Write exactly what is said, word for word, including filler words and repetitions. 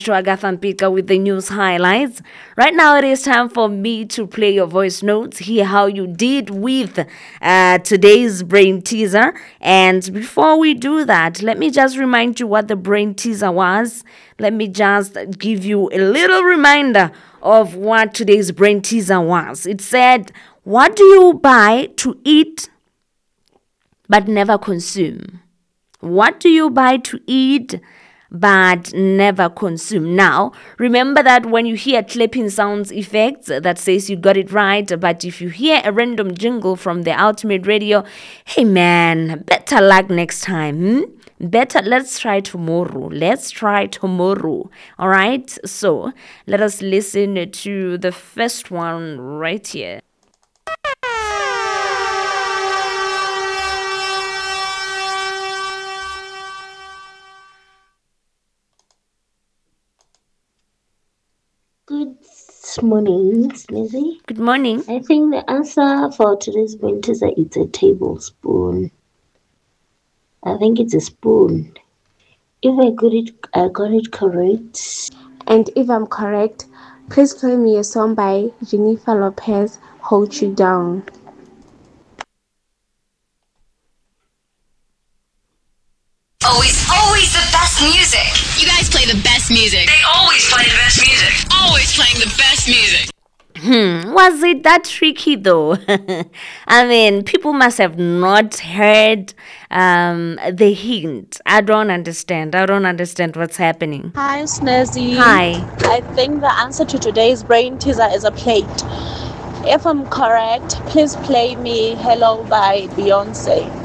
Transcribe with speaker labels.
Speaker 1: Agatha Mpika with the news highlights. Right now, it is time for me to play your voice notes, hear how you did with uh, today's brain teaser. And before we do that, let me just remind you what the brain teaser was. Let me just give you a little reminder of what today's brain teaser was. It said, what do you buy to eat but never consume? What do you buy to eat but never consume? Now, remember that when you hear clapping sounds effects, that says you got it right. But if you hear a random jingle from the Ultimate Radio, hey man, better luck next time. Hmm? Better, let's try tomorrow. Let's try tomorrow. All right. So let us listen to the first one right here.
Speaker 2: Good morning, Snizzy.
Speaker 1: Good morning.
Speaker 2: I think the answer for today's brain teaser is a tablespoon. I think it's a spoon. If I got it, I got it correct.
Speaker 3: And if I'm correct, please play me a song by Jennifer Lopez, Hold You Down.
Speaker 4: Always, always the best music.
Speaker 5: You guys play the best music.
Speaker 4: They always play the best music.
Speaker 5: Always playing the best music.
Speaker 1: Hmm, was it that tricky though? I mean, people must have not heard um, the hint. I don't understand. I don't understand what's happening.
Speaker 6: Hi, Snazzy.
Speaker 1: Hi.
Speaker 6: I think the answer to today's brain teaser is a plate. If I'm correct, please play me Hello by Beyonce.